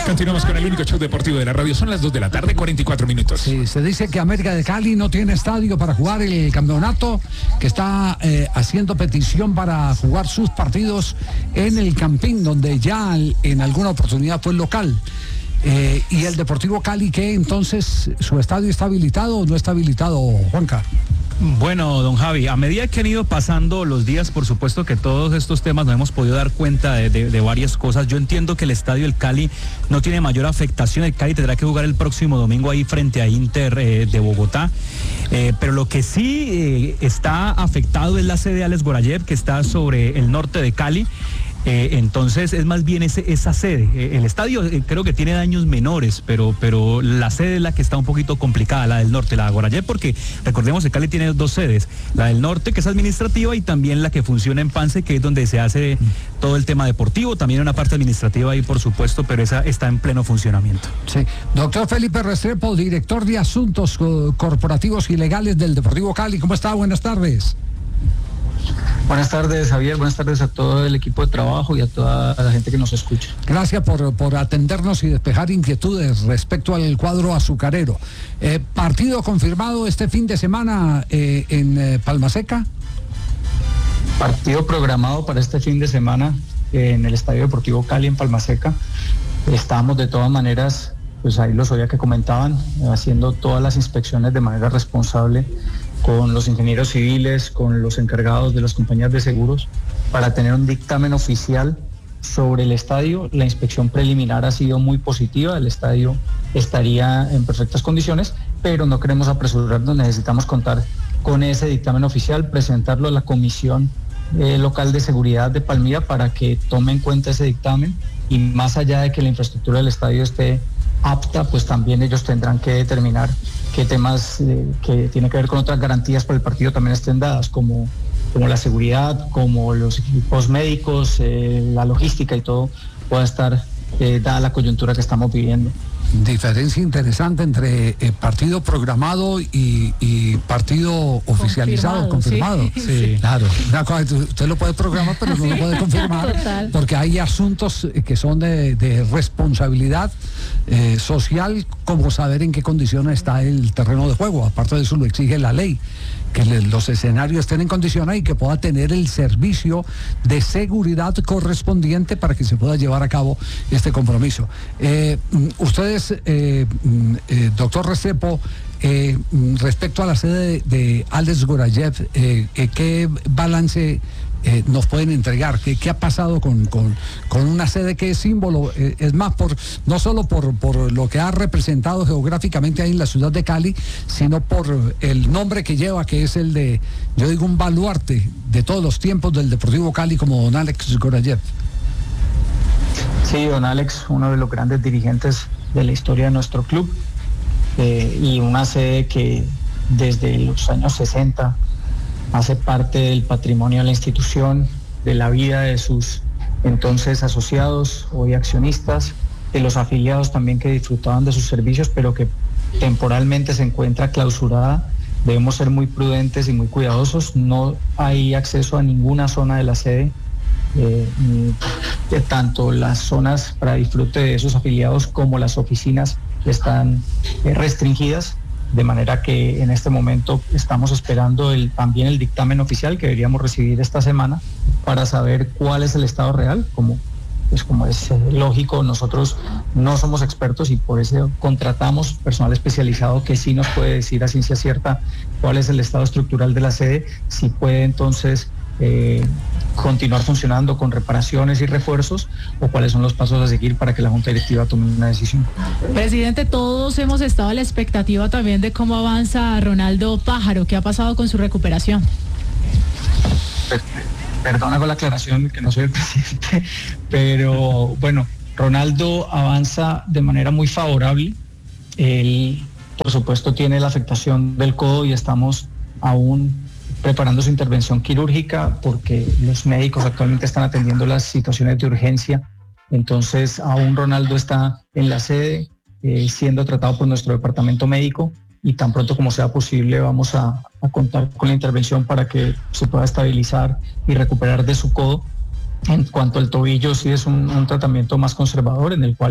Continuamos con el único show deportivo de la radio. Son las 2 de la tarde, 44 minutos. Sí, se dice que América de Cali no tiene estadio para jugar el campeonato, que está haciendo petición para jugar sus partidos en el Campín, donde ya en alguna oportunidad fue local. Y el Deportivo Cali, ¿qué? Entonces, ¿su estadio está habilitado o no está habilitado, Juanca? Bueno, don Javi, a medida que han ido pasando los días, por supuesto que todos estos temas nos hemos podido dar cuenta de varias cosas. Yo entiendo que el estadio del Cali no tiene mayor afectación. El Cali tendrá que jugar el próximo domingo ahí frente a Inter de Bogotá. Pero lo que sí está afectado es la sede de Alex Gorayev, que está sobre el norte de Cali. Entonces es más bien esa sede. El estadio creo que tiene daños menores, pero la sede es la que está un poquito complicada, la del norte, la de Gorayev, porque recordemos que Cali tiene dos sedes, la del norte, que es administrativa, y también la que funciona en Pance, que es donde se hace todo el tema deportivo, también una parte administrativa ahí, por supuesto, pero esa está en pleno funcionamiento. Sí. Doctor Felipe Restrepo, director de Asuntos Corporativos y Legales del Deportivo Cali, ¿cómo está? Buenas tardes. Buenas tardes, Javier. Buenas tardes a todo el equipo de trabajo y a toda la gente que nos escucha. Gracias por atendernos y despejar inquietudes respecto al cuadro azucarero. ¿Partido confirmado este fin de semana en Palma Seca? Partido programado para este fin de semana en el Estadio Deportivo Cali en Palma Seca. Estamos de todas maneras, pues ahí los oía que comentaban, haciendo todas las inspecciones de manera responsable con los ingenieros civiles, con los encargados de las compañías de seguros, para tener un dictamen oficial sobre el estadio. La inspección preliminar ha sido muy positiva, el estadio estaría en perfectas condiciones, pero no queremos apresurarnos, necesitamos contar con ese dictamen oficial, presentarlo a la Comisión Local de Seguridad de Palmira para que tome en cuenta ese dictamen, y más allá de que la infraestructura del estadio esté apta, pues también ellos tendrán que determinar qué temas que tienen que ver con otras garantías para el partido también estén dadas, como la seguridad, como los equipos médicos, la logística y todo pueda estar dada la coyuntura que estamos viviendo. Diferencia interesante entre partido programado y partido oficializado, confirmado. Sí. Claro, usted lo puede programar, pero no lo puede confirmar. Total. Porque hay asuntos que son de responsabilidad social, como saber en qué condiciones está el terreno de juego. Aparte de eso lo exige la ley, que los escenarios estén en condiciones y que pueda tener el servicio de seguridad correspondiente para que se pueda llevar a cabo este compromiso. Ustedes, doctor Restrepo, respecto a la sede de Alex Gorayev, ¿qué balance nos pueden entregar? ¿Qué ha pasado con una sede que es símbolo? Es más, no solo por lo que ha representado geográficamente ahí en la ciudad de Cali, sino por el nombre que lleva, que es el de, yo digo, un baluarte de todos los tiempos del Deportivo Cali, como don Alex Gorayev. Sí, don Alex, uno de los grandes dirigentes de la historia de nuestro club, y una sede que desde los años 60 hace parte del patrimonio de la institución, de la vida de sus entonces asociados, hoy accionistas, de los afiliados también que disfrutaban de sus servicios, pero que temporalmente se encuentra clausurada. Debemos ser muy prudentes y muy cuidadosos. No hay acceso a ninguna zona de la sede, tanto las zonas para disfrute de esos afiliados como las oficinas están restringidas, de manera que en este momento estamos esperando también el dictamen oficial que deberíamos recibir esta semana para saber cuál es el estado real. Como es lógico, nosotros no somos expertos y por eso contratamos personal especializado que sí nos puede decir a ciencia cierta cuál es el estado estructural de la sede, si puede entonces continuar funcionando con reparaciones y refuerzos, o cuáles son los pasos a seguir para que la Junta Directiva tome una decisión. Presidente, todos hemos estado a la expectativa también de cómo avanza Ronaldo Pájaro. ¿Qué ha pasado con su recuperación? Perdona con la aclaración que no soy el presidente, pero bueno, Ronaldo avanza de manera muy favorable. Él, por supuesto, tiene la afectación del codo y estamos aún preparando su intervención quirúrgica porque los médicos actualmente están atendiendo las situaciones de urgencia. Entonces, aún Ronaldo está en la sede siendo tratado por nuestro departamento médico, y tan pronto como sea posible vamos a contar con la intervención para que se pueda estabilizar y recuperar de su codo. En cuanto al tobillo, sí es un tratamiento más conservador, en el cual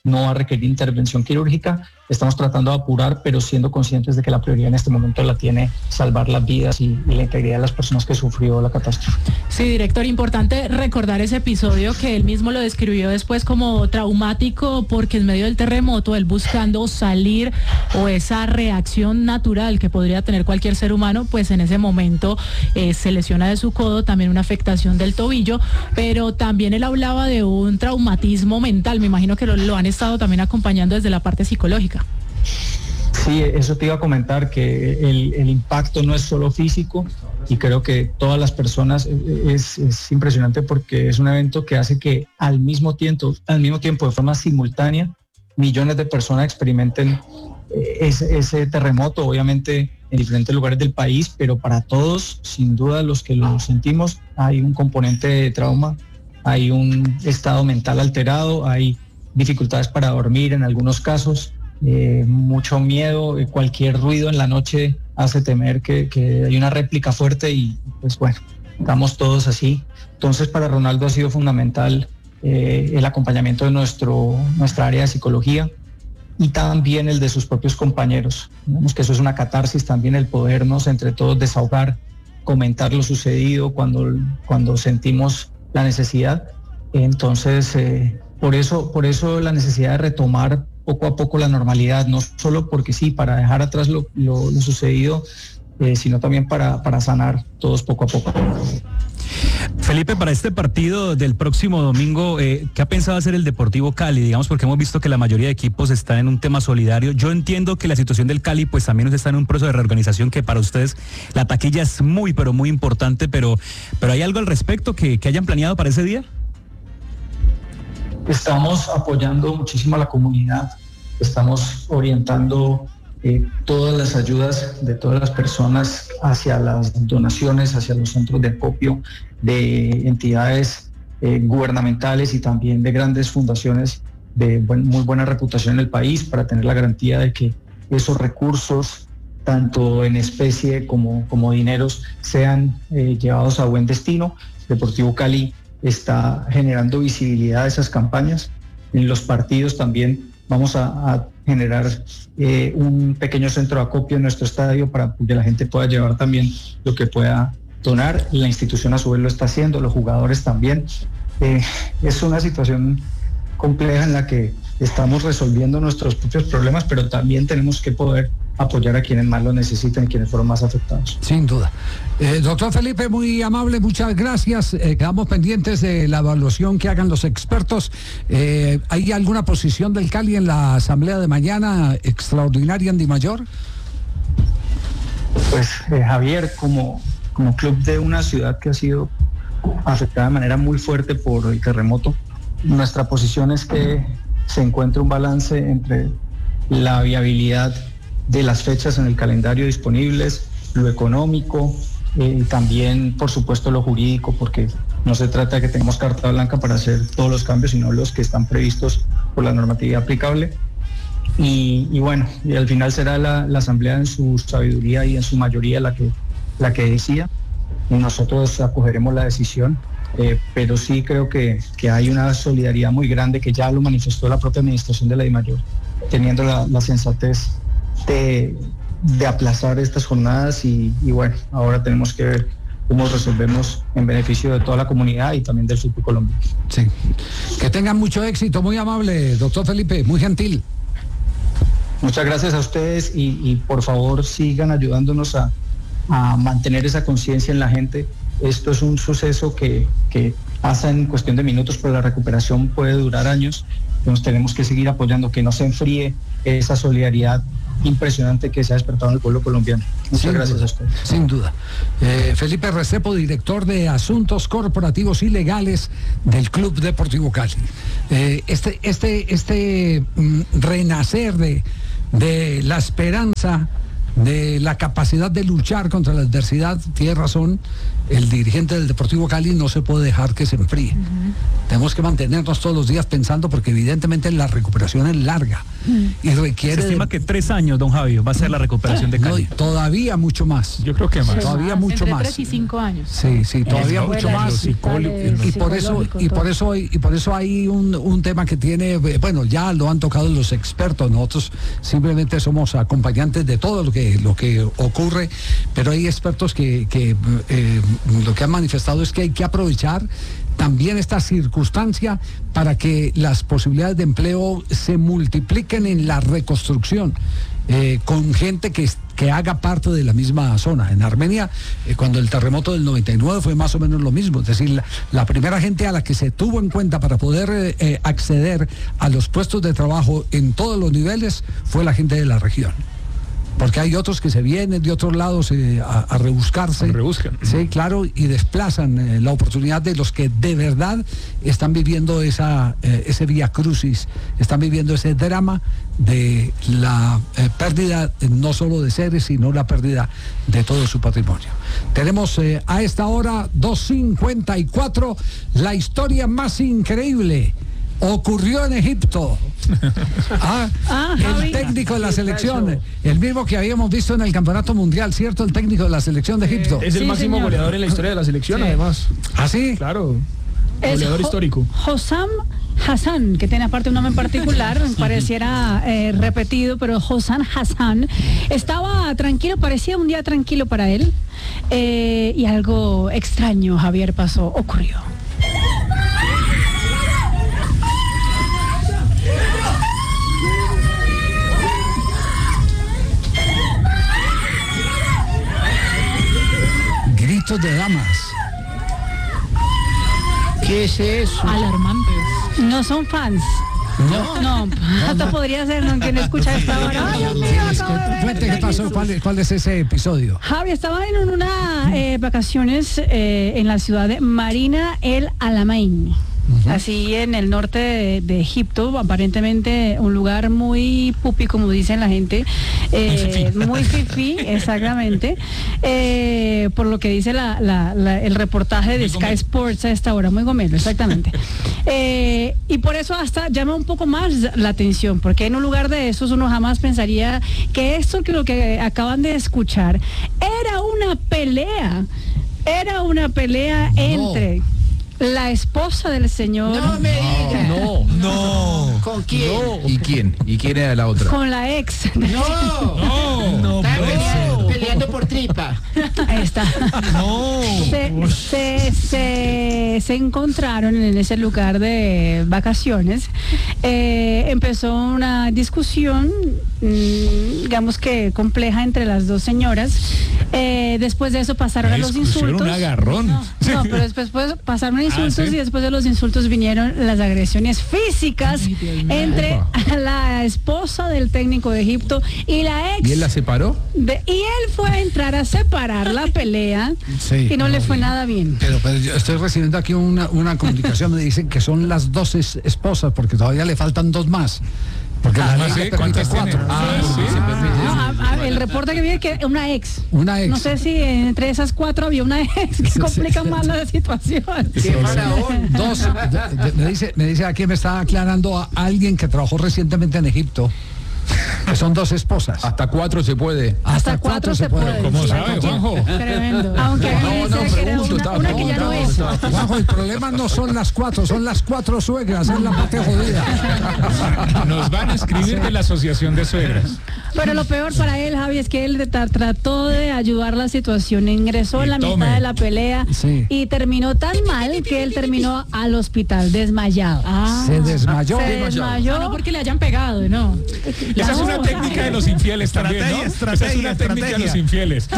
no va a requerir intervención quirúrgica. Estamos tratando de apurar, pero siendo conscientes de que la prioridad en este momento la tiene salvar las vidas y la integridad de las personas que sufrió la catástrofe. Sí, director, importante recordar ese episodio que él mismo lo describió después como traumático, porque en medio del terremoto, él buscando salir, o esa reacción natural que podría tener cualquier ser humano, pues en ese momento se lesiona de su codo, también una afectación del tobillo, pero también él hablaba de un traumatismo mental. Me imagino que lo han estado también acompañando desde la parte psicológica. Sí, eso te iba a comentar, que el impacto no es solo físico, y creo que todas las personas es impresionante, porque es un evento que hace que al mismo tiempo, de forma simultánea, millones de personas experimenten ese terremoto, obviamente en diferentes lugares del país, pero para todos, sin duda, los que lo sentimos, hay un componente de trauma, hay un estado mental alterado, hay dificultades para dormir en algunos casos, mucho miedo, cualquier ruido en la noche hace temer que hay una réplica fuerte, y pues bueno, estamos todos así. Entonces para Ronaldo ha sido fundamental el acompañamiento de nuestra área de psicología, y también el de sus propios compañeros. Digamos que eso es una catarsis también, el podernos entre todos desahogar, comentar lo sucedido cuando sentimos la necesidad. Entonces por eso la necesidad de retomar poco a poco la normalidad, no solo porque sí, para dejar atrás lo sucedido, sino también para sanar todos poco a poco. Felipe, para este partido del próximo domingo, ¿qué ha pensado hacer el Deportivo Cali? Digamos, porque hemos visto que la mayoría de equipos están en un tema solidario. Yo entiendo que la situación del Cali pues también está en un proceso de reorganización, que para ustedes la taquilla es muy, pero muy importante, pero ¿hay algo al respecto que hayan planeado para ese día? Estamos apoyando muchísimo a la comunidad, estamos orientando todas las ayudas de todas las personas hacia las donaciones, hacia los centros de acopio de entidades gubernamentales y también de grandes fundaciones de muy buena reputación en el país, para tener la garantía de que esos recursos, tanto en especie como dineros, sean llevados a buen destino. Deportivo Cali está generando visibilidad de esas campañas. En los partidos también vamos a generar un pequeño centro de acopio en nuestro estadio para que la gente pueda llevar también lo que pueda donar. La institución a su vez lo está haciendo, los jugadores también. Es una situación compleja en la que estamos resolviendo nuestros propios problemas, pero también tenemos que poder apoyar a quienes más lo necesitan y quienes fueron más afectados. Sin duda. Doctor Felipe, muy amable, muchas gracias. Quedamos pendientes de la evaluación que hagan los expertos. ¿Hay alguna posición del Cali en la asamblea de mañana extraordinaria en Dimayor? Pues Javier, como club de una ciudad que ha sido afectada de manera muy fuerte por el terremoto, nuestra posición es que se encuentre un balance entre la viabilidad de las fechas en el calendario disponibles, lo económico, y también por supuesto lo jurídico, porque no se trata de que tengamos carta blanca para hacer todos los cambios, sino los que están previstos por la normatividad aplicable. Y bueno, y al final será la asamblea en su sabiduría y en su mayoría la que decida, y nosotros acogeremos la decisión. Pero sí creo que hay una solidaridad muy grande, que ya lo manifestó la propia administración de la DIMAYOR, teniendo la sensatez de aplazar estas jornadas, y bueno, ahora tenemos que ver cómo resolvemos en beneficio de toda la comunidad y también del fútbol colombiano. Sí. Que tengan mucho éxito, muy amable, doctor Felipe, muy gentil. Muchas gracias a ustedes, y por favor sigan ayudándonos a mantener esa conciencia en la gente. Esto es un suceso que pasa en cuestión de minutos, pero la recuperación puede durar años. Entonces tenemos que seguir apoyando, que no se enfríe esa solidaridad impresionante que se ha despertado en el pueblo colombiano. Muchas gracias a ustedes. Sin duda. Felipe Restrepo, director de Asuntos Corporativos y Legales del Club Deportivo Cali. Este renacer de la esperanza, de la capacidad de luchar contra la adversidad, tiene razón, el dirigente del Deportivo Cali no se puede dejar que se enfríe. Tenemos que mantenernos todos los días pensando, porque evidentemente la recuperación es larga y requiere... Se estima que 3 años, don Javi, va a ser la recuperación de Cali. No, todavía mucho más. Yo creo que más. Todavía mucho entre más. 3 y 5 años. Sí, todavía mucho más. Y por eso hay un tema que tiene, bueno, ya lo han tocado los expertos, nosotros simplemente somos acompañantes de todo lo que ocurre, pero hay expertos que lo que han manifestado es que hay que aprovechar también esta circunstancia para que las posibilidades de empleo se multipliquen en la reconstrucción, con gente que haga parte de la misma zona. En Armenia, cuando el terremoto del 99 fue más o menos lo mismo, es decir, la primera gente a la que se tuvo en cuenta para poder acceder a los puestos de trabajo en todos los niveles fue la gente de la región. Porque hay otros que se vienen de otros lados a rebuscarse. Rebuscan. Sí, claro, y desplazan la oportunidad de los que de verdad están viviendo ese vía crucis, están viviendo ese drama de la pérdida no solo de seres, sino la pérdida de todo su patrimonio. Tenemos a esta hora 2:54, la historia más increíble ocurrió en Egipto. El técnico de la selección, el mismo que habíamos visto en el Campeonato Mundial, ¿cierto? El técnico de la selección de Egipto. Es el máximo goleador en la historia de la selección, además. ¿Ah, sí? Claro. Goleador histórico. Hossam Hassan, que tiene aparte un nombre en particular, pareciera repetido, pero Hossam Hassan estaba tranquilo, parecía un día tranquilo para él, y algo extraño, Javier, ocurrió. Gritos de damas. ¿Qué es eso? Alarmantes. No son fans. No, hasta podría ser, ¿no? Que no escucha esta hora. Ay, Dios mío, acabo de ver. Cuente qué pasó, ¿cuál es ese episodio? Javi, estaba en una vacaciones en la ciudad de Marina El Alamein. Así en el norte de Egipto, aparentemente un lugar muy pupi, como dicen la gente, muy fifí, exactamente, por lo que dice el reportaje de Sky Sports a esta hora, muy gomelo, exactamente. Y por eso hasta llama un poco más la atención, porque en un lugar de esos uno jamás pensaría que esto, que lo que acaban de escuchar, era una pelea entre la esposa del señor. No me digas. No. ¿Con quién? No. ¿Y quién? ¿Y quién era la otra? Con la ex. No peleando por tripa. Ahí está. No. Se encontraron en ese lugar de vacaciones. Empezó una discusión, digamos que compleja, entre las dos señoras. Después de eso pasaron a los insultos. Un agarrón. No, pero después pasaron a insultos, ¿sí? Y después de los insultos vinieron las agresiones físicas entre la esposa del técnico de Egipto y la ex. ¿Y él la separó? Y él fue a entrar a separar la pelea, Sí, y no le fue nada bien. Pero yo estoy recibiendo aquí una comunicación, me dicen que son las 2 esposas, porque todavía le faltan 2 más. Porque la ley ¿sí? le permite ¿Cuántas 4. tiene? Sí, se permite. El reporte que viene que una ex. Una ex. No sé si entre esas 4 había una ex que complica más la situación. ¡Qué faraón! 2. Me dice aquí, me está aclarando a alguien que trabajó recientemente en Egipto, que son 2 esposas. Hasta 4 se puede. Hasta 4 se puede. ¿Cómo sabe, Juanjo? Tremendo. Aunque a mí me dice que era una que ya no es. Juanjo, el problema no son las 4, son las 4 suegras, es la parte jodida. Nos van a escribir de la Asociación de Suegras. Pero lo peor para él, Javi, es que él trató de ayudar la situación, ingresó en la tome. mitad de la pelea, Sí. y terminó tan mal que él terminó al hospital desmayado. Se desmayó. Se desmayó. No porque le hayan pegado, ¿no? Esa es una técnica de los infieles también, ¿no? Esa es una técnica de los infieles.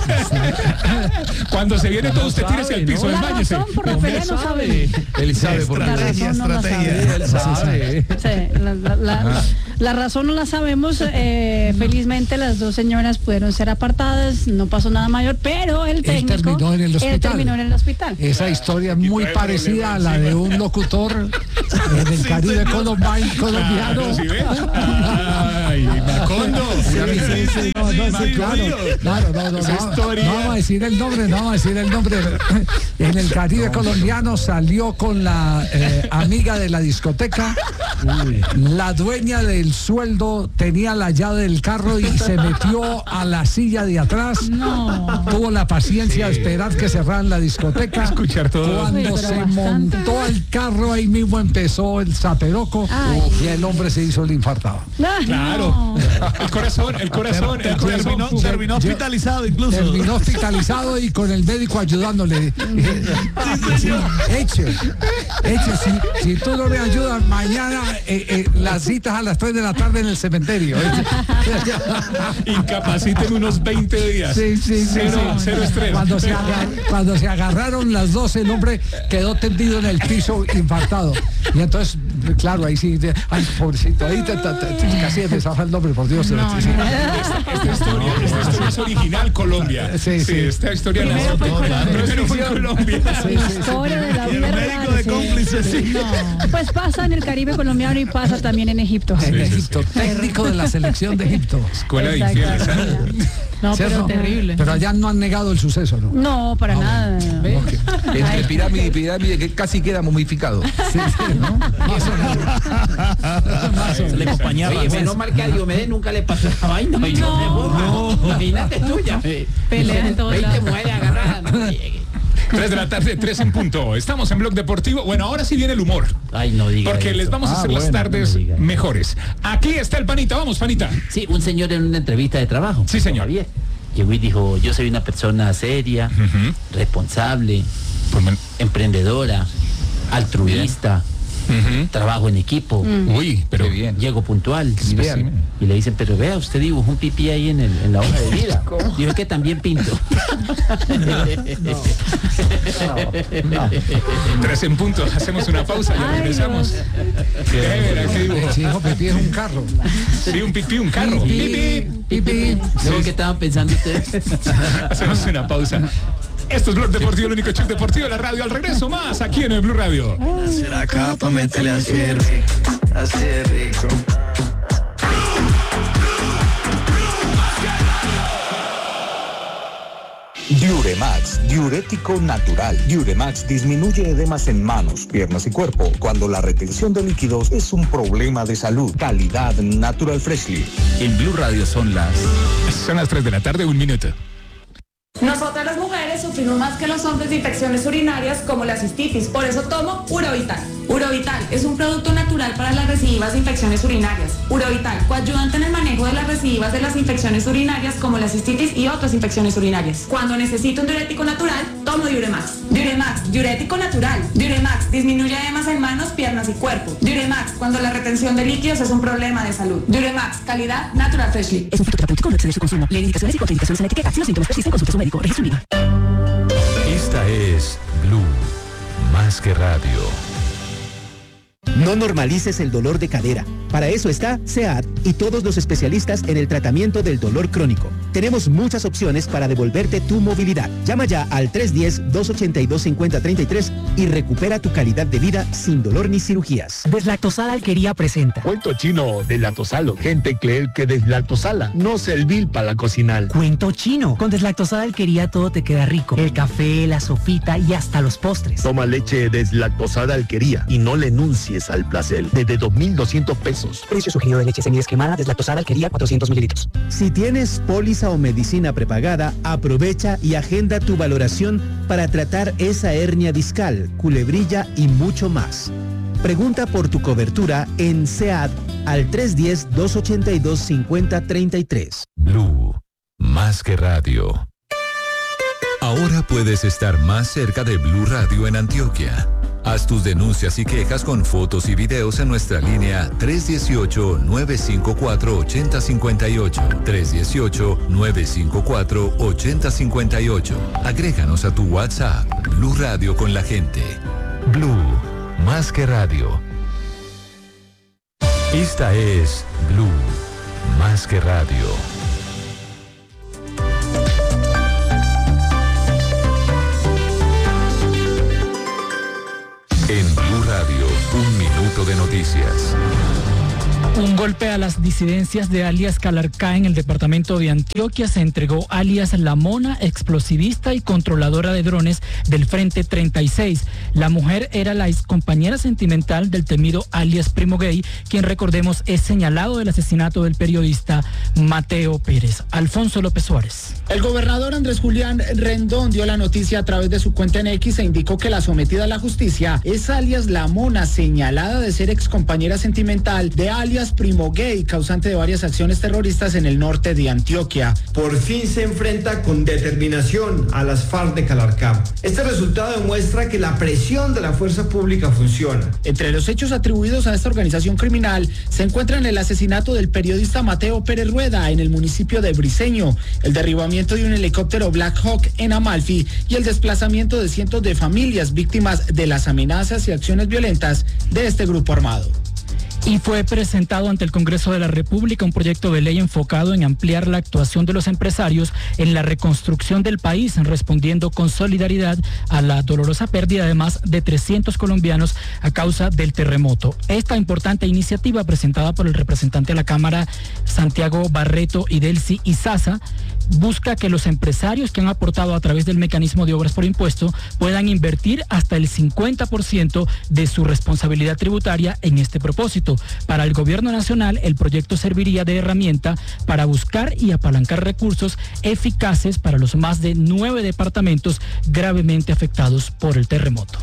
Cuando se viene todo, usted tírese al piso, La desmáyese. razón por la pelea no sabe. Él sabe por La qué. razón no la sabe. Él sabe. Sí, la razón no la sabemos. Felizmente las dos señoras pudieron ser apartadas, no pasó nada mayor, pero el técnico terminó en el hospital. Esa historia es muy parecida a la de un locutor en el Caribe colombiano. Ay, Macondo. Claro, no vamos a decir el nombre, En el Caribe colombiano salió con la amiga de la discoteca. La dueña del sueldo tenía la llave del carro y se metió a la silla de atrás. No. Tuvo la paciencia de esperar que cerraran la discoteca. Escuchar todo. Cuando se montó al carro, ahí mismo empezó el zaperoco y el hombre se hizo el infartado. Claro. El corazón. Terminó hospitalizado incluso. Terminó hospitalizado y con el médico ayudándole. Hecho, si tú no me ayudas, mañana las citas a las 3 de la tarde en el cementerio. Incapaciten unos 20 días. Sí. Cero estrés. Cuando se agarraron las dos, el hombre quedó tendido en el piso infartado. Y entonces, claro, ahí sí, ay, pobrecito, ahí casi me zafa el nombre, por Dios. Esta historia es original Colombia. Sí. Esta historia nació en Colombia. Historia de la vida médico de cómplices, sí. Pues pasa en el Caribe colombiano y pasa también en Egipto. En Egipto, técnico de la selección de Egipto. Escuela de infieles. No, ¿Cierto? pero terrible. Pero allá no han negado el suceso, ¿no? No, para nada. Entre pirámide y pirámide que casi queda momificado. Sí, ¿no? Se le acompañaba. Oye, menos mal que a Diomedes nunca le pasó la vaina. No. Imagínate tuya. Pelea en todos 20 lados. mujeres agarradas. 3 de la tarde, 3 en punto. Estamos en Blog Deportivo. Bueno, ahora sí viene el humor. Ay, no diga Porque eso. les vamos a hacer las tardes no diga eso. mejores. Aquí está el Panita. Vamos, Panita. Sí, un señor en una entrevista de trabajo. Sí, señor. Javier, llegó y dijo, yo soy una persona seria, responsable, emprendedora, altruista, trabajo en equipo. Uy, pero Qué bien. Llego puntual. Qué espécimen. Y le dicen, pero vea, usted dibujó un pipí ahí en la hoja de vida. Dijo que también pinto. 3 en punto. Hacemos una pausa y regresamos. ¿Qué dibujo? Sí, hijo, pipí es un carro. Sí, un pipí, un carro. Pipí. ¿Saben qué estaban pensando ustedes? Hacemos una pausa. Esto es Blog Deportivo, el único show deportivo de la radio. Al regreso más aquí en el Blue Radio. Será capa, métele así rico. Diuremax, diurético natural. Diuremax disminuye edemas en manos, piernas y cuerpo cuando la retención de líquidos es un problema de salud. Calidad Natural Freshly. En Blue Radio son las 3 de la tarde, 1 minuto. Nosotras las mujeres sufrimos más que los hombres de infecciones urinarias como la cistitis, por eso tomo Urovital. Urovital es un producto natural para las recidivas de infecciones urinarias. Urovital, coayudante en el manejo de las recidivas de las infecciones urinarias como la cistitis y otras infecciones urinarias. Cuando necesito un diurético natural, tomo Diuremax. Diuremax, diurético natural. Diuremax, disminuye edemas en manos, piernas y cuerpo. Diuremax, cuando la retención de líquidos es un problema de salud. Diuremax, calidad Natural Freshly. Es un producto terapéutico, no excede su consumo. Lee indicaciones y contraindicaciones en la etiqueta. Si los síntomas persisten, consulte a su médico. Registro médico. Esta es Blue, más que radio. No normalices el dolor de cadera. Para eso está SEAT y todos los especialistas en el tratamiento del dolor crónico. Tenemos muchas opciones para devolverte tu movilidad. Llama ya al 310-282-5033 y recupera tu calidad de vida sin dolor ni cirugías. Deslactosada Alquería presenta. Cuento chino de Lactosalo. Gente cree que deslactosala no servir para cocinar. Cuento chino. Con Deslactosada Alquería todo te queda rico. El café, la sopita y hasta los postres. Toma leche deslactosada Alquería y no le enuncies al placer. Desde 2.200 pesos. Precio sugerido de leche semidescremada Deslactosada Alquería 400 mililitros. Si tienes póliza o medicina prepagada, aprovecha y agenda tu valoración para tratar esa hernia discal, culebrilla y mucho más. Pregunta por tu cobertura en SEAT al 310-282-5033. Blue, más que radio. Ahora puedes estar más cerca de Blue Radio en Antioquia. Haz tus denuncias y quejas con fotos y videos en nuestra línea 318-954-8058. 318-954-8058. Agréganos a tu WhatsApp. Blue Radio con la gente. Blue, más que radio. Esta es Blue, más que radio. En Blue Radio, un minuto de noticias. Un golpe a las disidencias de alias Calarcá en el departamento de Antioquia. Se entregó alias La Mona, explosivista y controladora de drones del Frente 36. La mujer era la excompañera sentimental del temido alias Primo Gay, quien, recordemos, es señalado del asesinato del periodista Mateo Pérez. Alfonso López Suárez. El gobernador Andrés Julián Rendón dio la noticia a través de su cuenta en X e indicó que la sometida a la justicia es alias La Mona, señalada de ser excompañera sentimental de alias Primo Gay, causante de varias acciones terroristas en el norte de Antioquia. Por fin se enfrenta con determinación a las FARC de Calarcá. Este resultado demuestra que la presión de la fuerza pública funciona. Entre los hechos atribuidos a esta organización criminal se encuentran el asesinato del periodista Mateo Pérez Rueda en el municipio de Briceño, el derribamiento de un helicóptero Black Hawk en Amalfi y el desplazamiento de cientos de familias víctimas de las amenazas y acciones violentas de este grupo armado. Y fue presentado ante el Congreso de la República un proyecto de ley enfocado en ampliar la actuación de los empresarios en la reconstrucción del país, respondiendo con solidaridad a la dolorosa pérdida de más de 300 colombianos a causa del terremoto. Esta importante iniciativa, presentada por el representante de la Cámara, Santiago Barreto y Delcy Izaza, busca que los empresarios que han aportado a través del mecanismo de obras por impuesto puedan invertir hasta el 50% de su responsabilidad tributaria en este propósito. Para el gobierno nacional, el proyecto serviría de herramienta para buscar y apalancar recursos eficaces para los más de 9 departamentos gravemente afectados por el terremoto.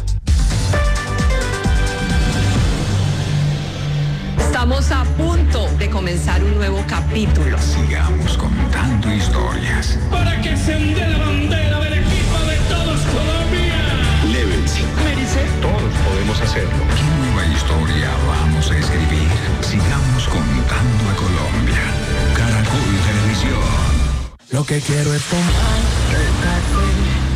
Estamos a punto de comenzar un nuevo capítulo. Sigamos contando historias. Para que se hunde la bandera del equipo de todos Colombia. Levels. Merice. Todos podemos hacerlo. ¿Qué nueva historia vamos a escribir? Sigamos contando a Colombia. Caracol Televisión. Lo que quiero es tomar